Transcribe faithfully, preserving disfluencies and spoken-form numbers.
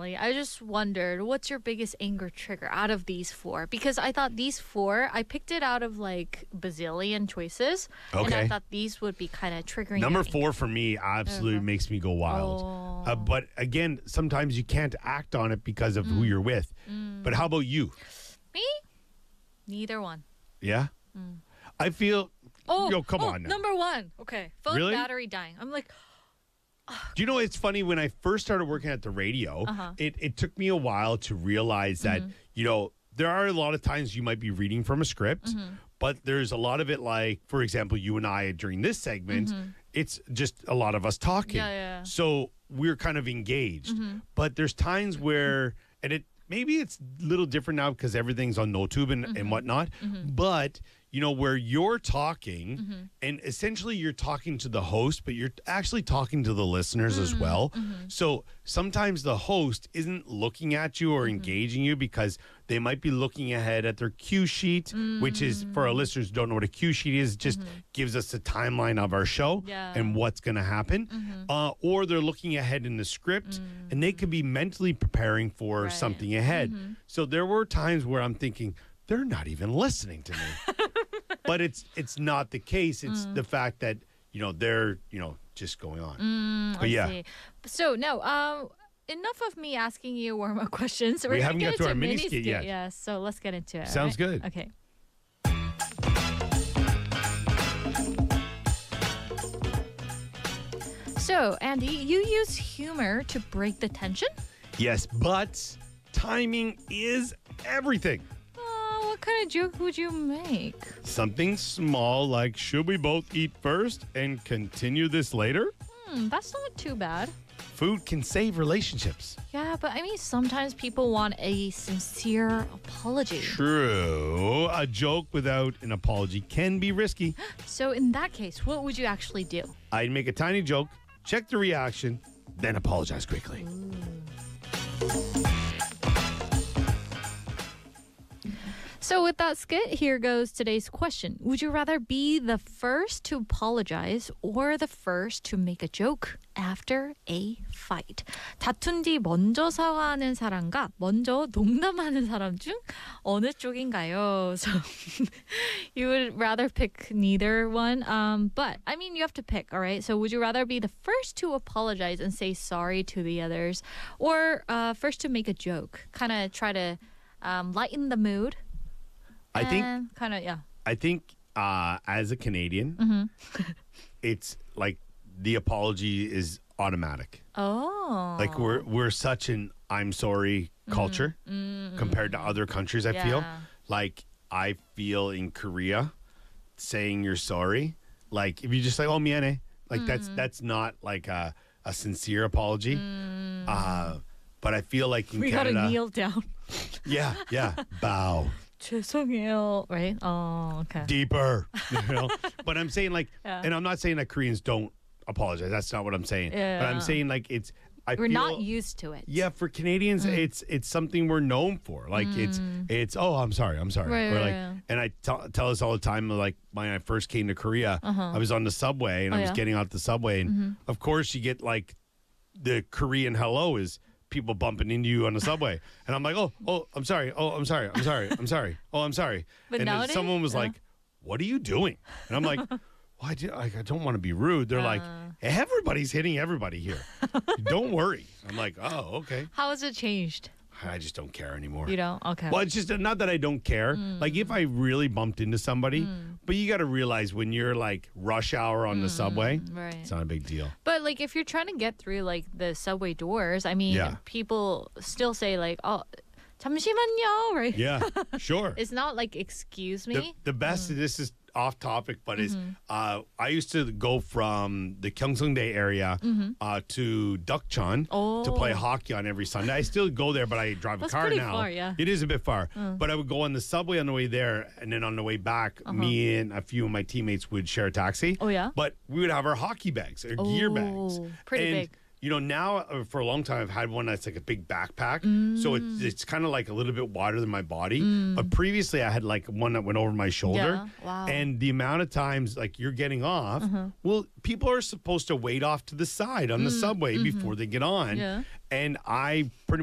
definitely. I just wondered, what's your biggest anger trigger out of these four? Because I thought these four, I picked it out of like bazillion choices. And I Okay. thought these would be kind of triggering. Number your four anger. for me absolutely Okay. makes me go wild. Oh. Uh, but again, sometimes you can't act on it because of who Mm. you're with. But how about you? Me? Neither one. Yeah? I feel. Oh, Yo, come oh, on now. number one. Okay. Phone Really? battery dying. I'm like, Do you know it's funny when I first started working at the radio, Uh-huh. it, it took me a while to realize that, you know, there are a lot of times you might be reading from a script, but there's a lot of it like, for example, you and I during this segment, it's just a lot of us talking. Yeah, yeah. So we're kind of engaged. But there's times where, and it maybe it's a little different now because everything's on NoTube and, and whatnot, but you know, where you're talking and essentially you're talking to the host, but you're actually talking to the listeners as well. So sometimes the host isn't looking at you or engaging you because they might be looking ahead at their cue sheet, which is for our listeners who don't know what a cue sheet is, just gives us a timeline of our show Yeah. and what's going to happen. Uh, or they're looking ahead in the script and they could be mentally preparing for Right. something ahead. So there were times where I'm thinking, they're not even listening to me. But it's it's not the case. It's the fact that, you know, they're, you know, just going on. I but yeah, see. So, no, um, enough of me asking you warm-up questions. We're We gonna haven't get got to into our mini mini skit yet. Yeah, so let's get into it. Sounds all right? good. Okay. So, Andy, you use humor to break the tension? yes, but timing is everything. Uh, what kind of joke would you make? Something small like, should we both eat first and continue this later? Hmm, that's not too bad. Food can save relationships. Yeah, but I mean, sometimes people want a sincere apology. True. A joke without an apology can be risky. So, in that case, what would you actually do? I'd make a tiny joke, check the reaction, then apologize quickly. So, with that skit, here goes today's question. Would you rather be the first to apologize or the first to make a joke after a fight? 다툰 뒤 먼저 사과하는 사람과 먼저 농담하는 사람 중 어느 쪽인가요? So, you would rather pick neither one. Um, but, I mean, you have to pick, all right? So, would you rather be the first to apologize and say sorry to the others or uh, first to make a joke? Kind of try to um, lighten the mood? I think kind of, yeah. I think uh, as a Canadian, it's like the apology is automatic. Oh. Like we're we're such an I'm sorry culture compared to other countries, I feel. Yeah. Like I feel in Korea saying you're sorry, like if you just say, oh miane, like that's that's not like a, a sincere apology. Uh, but I feel like in we Canada, gotta kneel down. yeah, yeah, bow. 죄송해요, right? Oh, okay. Deeper, you know. But I'm saying like, Yeah. and I'm not saying that Koreans don't apologize. That's not what I'm saying. But Yeah. I'm saying like it's. I We're feel, not used to it. Yeah, for Canadians, it's it's something we're known for. Like it's it's oh, I'm sorry, I'm sorry. Right, or right, like, right. and I tell tell us all the time. Like when I first came to Korea, I was on the subway and Oh, I was yeah? getting out the subway, and of course you get like the Korean hello is people bumping into you on the subway, and I'm like, oh, oh, I'm sorry, oh, I'm sorry, I'm sorry, I'm sorry, oh, I'm sorry. But and then nowadays, someone was yeah. like, what are you doing? And I'm like, well, I, do, I, I don't want to be rude. They're like, Uh. everybody's hitting everybody here. Don't worry. I'm like, oh, okay. How has it changed? I just don't care anymore. You don't? Okay. Well, it's just not that I don't care. Like if I really bumped into somebody, but you got to realize when you're like rush hour on the subway, Right. it's not a big deal. But like if you're trying to get through like the subway doors, I mean, Yeah. people still say like, oh, 잠시만요, right? Yeah, sure. It's not like excuse the, me. the best, this is off topic, but is Mm-hmm. uh, I used to go from the Gyeongseongdae area uh, to Dukcheon to play Mm-hmm. Oh. hockey on every Sunday. I still go there, but I drive That's a car pretty now. far, yeah. It is a bit far, but I would go on the subway on the way there, and then on the way back, me and a few of my teammates would share a taxi. Uh-huh. Oh, yeah? But we would have our hockey bags, our gear bags. Oh, pretty And, big. You know, now uh, for a long time I've had one that's like a big backpack, so it's it's kind of like a little bit wider than my body. But previously I had like one that went over my shoulder, Yeah, wow. and the amount of times like you're getting off, well, people are supposed to wait off to the side on the subway before they get on, Yeah. and I pretty